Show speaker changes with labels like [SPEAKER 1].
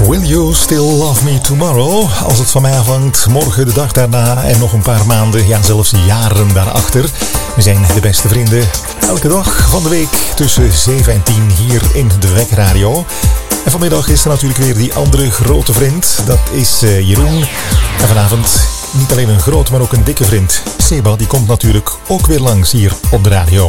[SPEAKER 1] Will You Still Love Me Tomorrow? Als het van mij afhangt, morgen, de dag daarna en nog een paar maanden, ja zelfs jaren daarachter. We zijn de beste vrienden. Elke dag van de week tussen 7 en 10 hier in de Wekradio. En vanmiddag is er natuurlijk weer die andere grote vriend. Dat is Jeroen. En vanavond niet alleen een grote, maar ook een dikke vriend. Seba, die komt natuurlijk ook weer langs hier op de radio.